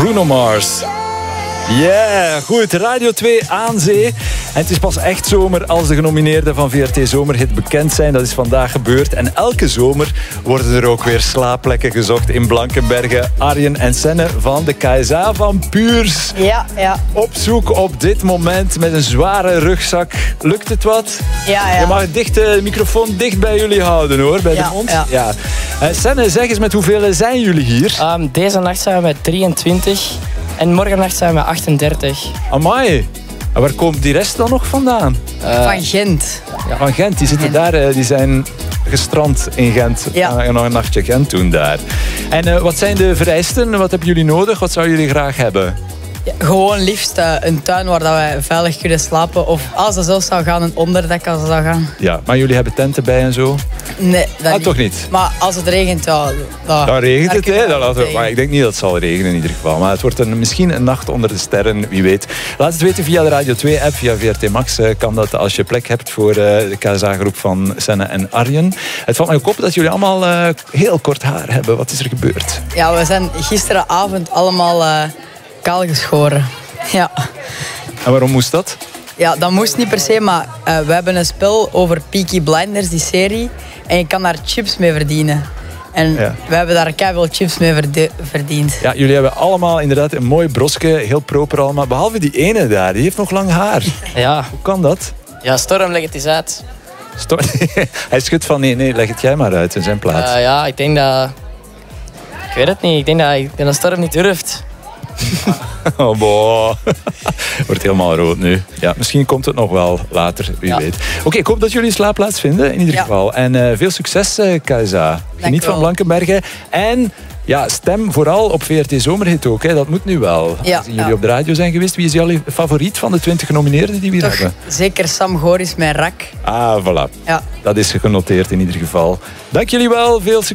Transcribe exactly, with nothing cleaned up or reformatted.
Bruno Mars. Ja, yeah, goed. Radio twee aan zee. En het is pas echt zomer als de genomineerden van V R T Zomerhit bekend zijn. Dat is vandaag gebeurd. En elke zomer worden er ook weer slaapplekken gezocht in Blankenberge. Arjen en Senne van de K S A van Puurs. Ja, ja. Op zoek op dit moment met een zware rugzak. Lukt het wat? Ja, ja. Je mag dicht, de microfoon dicht bij jullie houden, hoor. Bij ja, de mond. Ja. Ja. Uh, Senne, zeg eens, met hoeveel zijn jullie hier? Um, deze nacht zijn we met drieëntwintig. En morgennacht zijn we met achtendertig. Amai. En waar komt die rest dan nog vandaan? Uh, Van Gent. Ja, van Gent. Die zitten daar, die zijn gestrand in Gent. Ja. Uh, nog een nachtje Gent doen daar. En uh, wat zijn de vereisten? Wat hebben jullie nodig? Wat zouden jullie graag hebben? Ja, gewoon liefst uh, een tuin waar dat wij veilig kunnen slapen. Of als het zelfs zou gaan, een onderdek als het zou gaan. Ja, maar jullie hebben tenten bij en zo? Nee, dat ah, niet. toch niet? Maar als het regent, ja... Dat, Dan regent het, hè? We We, maar ik denk niet dat het zal regenen in ieder geval. Maar het wordt een, misschien een nacht onder de sterren, wie weet. Laat het weten via de Radio twee app, via V R T Max. Uh, kan dat als je plek hebt voor uh, de K S A-groep van Senne en Arjen. Het valt mij ook op dat jullie allemaal uh, heel kort haar hebben. Wat is er gebeurd? Ja, we zijn gisteravond allemaal uh, kaal geschoren. Ja. En waarom moest dat? Ja, dat moest niet per se, maar uh, we hebben een spel over Peaky Blinders, die serie. En je kan daar chips mee verdienen. En Ja. we hebben daar keiveel chips mee verde- verdiend. Ja, jullie hebben allemaal inderdaad een mooi broske, heel proper allemaal. Behalve die ene daar, die heeft nog lang haar. ja. Hoe kan dat? ja, Storm, leg het eens uit. Sto- Hij schudt van nee, nee, leg het jij maar uit in zijn plaats. Uh, ja, ik denk dat... Ik weet het niet. Ik denk dat, ik denk dat Storm niet durft. Oh, boh. Wordt helemaal rood nu. Ja, misschien komt het nog wel later, wie Ja. weet. Oké, okay, ik hoop dat jullie een slaapplaats vinden, in ieder Ja. geval. En uh, veel succes, uh, K S A. Geniet van wel. Blankenberge. En ja, stem vooral op V R T Zomerhit ook. Hè. Dat moet nu wel. Ja, Als jullie ja. op de radio zijn geweest, wie is jullie favoriet van de twintig genomineerden die we hier Toch hebben? zeker Sam Goris met Rak. Ah, voilà. Ja. Dat is genoteerd in ieder geval. Dank jullie wel. Veel succes.